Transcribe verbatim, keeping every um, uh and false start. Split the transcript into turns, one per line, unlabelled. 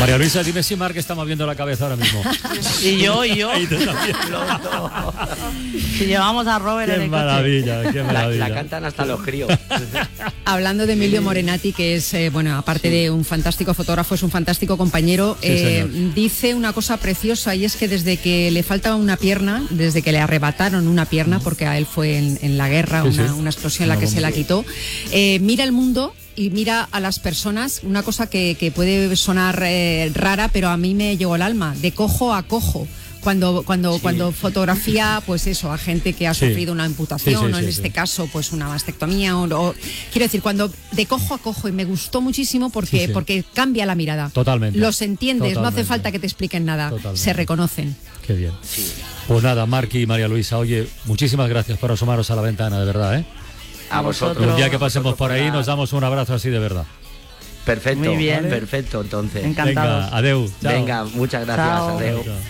María Luisa, dime si Marc está moviendo la cabeza ahora mismo.
Y yo, y yo.
Y tú también.
Si llevamos a Robert
Qué
en el
maravilla, qué
La,
maravilla.
la cantan hasta los críos.
Hablando de Emilio Morenati, que es, eh, bueno, aparte de un fantástico fotógrafo, es un fantástico compañero,
Sí,
eh,
señor.
dice una cosa preciosa, y es que desde que le faltaba una pierna, desde que le arrebataron una pierna, porque a él fue en, en la guerra,
Sí,
una,
sí.
una explosión en la
Una
que se
bomba.
la quitó, eh, mira el mundo y mira a las personas, una cosa que, que puede sonar eh, rara, pero a mí me llegó al alma, de cojo a cojo. Cuando, cuando,
Sí.
cuando fotografía, pues eso, a gente que ha
Sí.
sufrido una amputación,
Sí, sí,
o en
sí,
este
sí.
caso, pues una mastectomía, o, o- quiero decir, cuando de cojo a cojo, y me gustó muchísimo porque,
Sí, sí.
porque cambia la mirada.
Totalmente.
Los entiendes, no
Totalmente.
hace falta que te expliquen nada,
Totalmente.
se reconocen.
Qué bien. Pues nada, Marc y María Luisa, oye, muchísimas gracias por asomaros a la ventana, de verdad, ¿eh?
A vosotros.
Un día que pasemos por ahí
Nada.
nos damos un abrazo así de verdad.
Perfecto.
Muy bien.
Perfecto, entonces.
Encantados.
Venga, adeu. Chao.
Venga, muchas gracias.
Chao.
Adeu.
Chao.